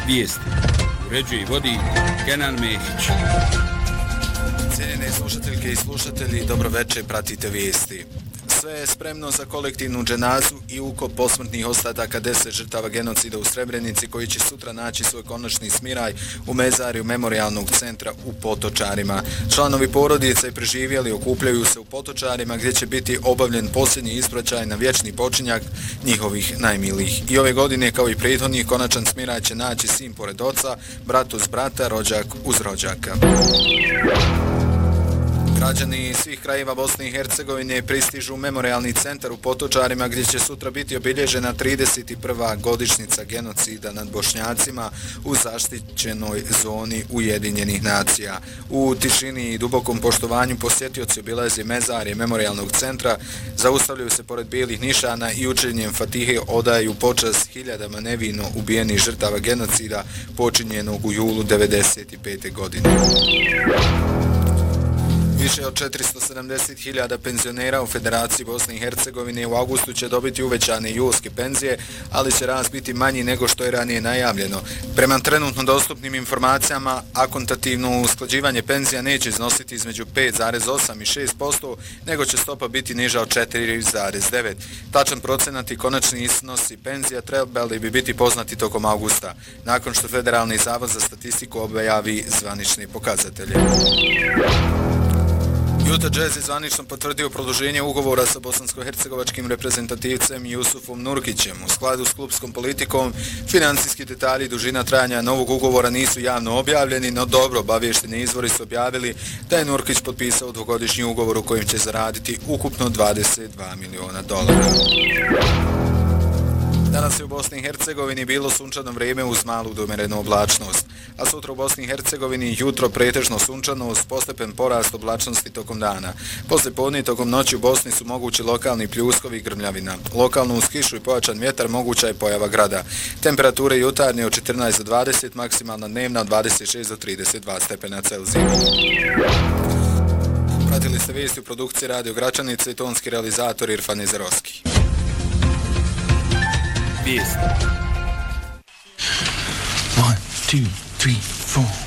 Vijesti. Uređuje i vodi Kenan Mehić. Cijenjene slušateljke i slušatelji, dobro večer, pratite vijesti. Sve je spremno za kolektivnu dženazu i ukop posmrtnih ostataka 10 žrtava genocida u Srebrenici koji će sutra naći svoj konačni smiraj u mezariju Memorijalnog centra u Potočarima. Članovi porodice preživjeli okupljaju se u Potočarima gdje će biti obavljen posljednji ispraćaj na vječni počinjak njihovih najmilijih. I ove godine kao i prethodnih konačan smiraj će naći sin pored oca, brat uz brata, rođak uz rođaka. Građani svih krajeva Bosne i Hercegovine pristižu u Memorijalni centar u Potočarima gdje će sutra biti obilježena 31. godišnjica genocida nad Bošnjacima u zaštićenoj zoni Ujedinjenih nacija. U tišini i dubokom poštovanju posjetioci obilaze mezarje Memorijalnog centra, zaustavljaju se pored bijelih nišana i učenjem Fatihe odaju počast hiljadama nevino ubijenih žrtava genocida počinjenog u julu 1995. godine. Više od 470.000 penzionera u Federaciji Bosne i Hercegovine u augustu će dobiti uvećane julske penzije, ali će rast biti manji nego što je ranije najavljeno. Prema trenutno dostupnim informacijama, akontativno usklađivanje penzija neće iznositi između 5,8 i 6%, nego će stopa biti niža od 4,9. Tačan procenat i konačni iznosi penzija trebali bi biti poznati tokom augusta, nakon što Federalni zavod za statistiku objavi zvanične pokazatelje. Utah Jazz je zvanično potvrdio produženje ugovora sa bosansko-hercegovačkim reprezentativcem Jusufom Nurkićem. U skladu s klubskom politikom, financijski detalji i dužina trajanja novog ugovora nisu javno objavljeni, no dobro obavješteni izvori su objavili da je Nurkić potpisao dvogodišnji ugovor u kojem će zaraditi ukupno $22 miliona. Danas je u Bosni i Hercegovini bilo sunčano vrijeme uz malu do umerenu oblačnost, a sutra u Bosni i Hercegovini jutro pretežno sunčano uz postepen porast oblačnosti tokom dana. Poslije podne tokom noći u Bosni su mogući lokalni pljuskovi i grmljavina. Lokalno uz kišu i pojačan vjetar moguća je pojava grada. Temperature jutarnje od 14 do 20, maksimalna dnevna od 26 do 32 stepena Celzija. Pratili ste vijesti u produkciji Radio Gračanice i tonski realizator Irfan Izerovski. Vijesti. 1, 2, 3, 4